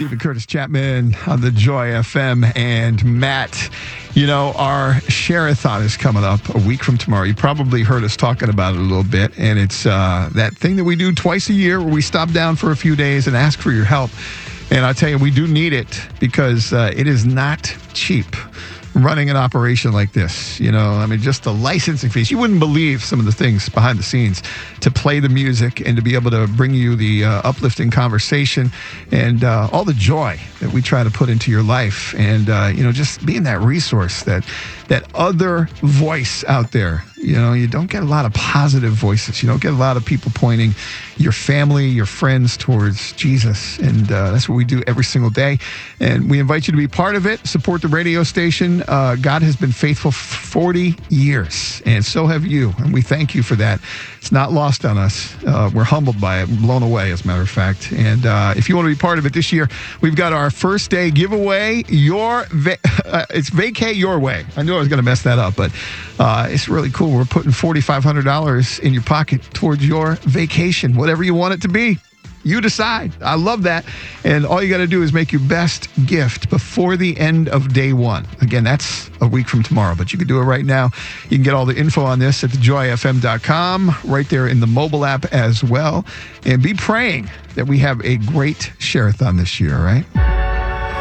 Stephen Curtis Chapman on the Joy FM. And Matt, you know, our Share-a-thon is coming up a week from tomorrow. You probably heard us talking about it a little bit. And it's that thing that we do twice a year where we stop down for a few days and ask for your help. And I tell you, we do need it because it is not cheap running an operation like this. You know, I mean, just the licensing fees. You wouldn't believe some of the things behind the scenes to play the music and to be able to bring you the uplifting conversation and all the joy that we try to put into your life. And, you know, just being that resource, that other voice out there. You know, you don't get a lot of positive voices. You don't get a lot of people pointing your family, your friends towards Jesus. And that's what we do every single day. And we invite you to be part of it. Support the radio station. God has been faithful for 40 years. And so have you. And we thank you for that. It's not lost on us. We're humbled by it. Blown away, as a matter of fact. And if you want to be part of it this year, we've got our first day giveaway. It's Vacay Your Way. I knew I was going to mess that up, but it's really cool. We're putting $4,500 in your pocket towards your vacation, whatever you want it to be. You decide. I love that. And all you got to do is make your best gift before the end of day one. Again, that's a week from tomorrow, but you can do it right now. You can get all the info on this at thejoyfm.com, right there in the mobile app as well. And be praying that we have a great Share-a-thon this year, all right?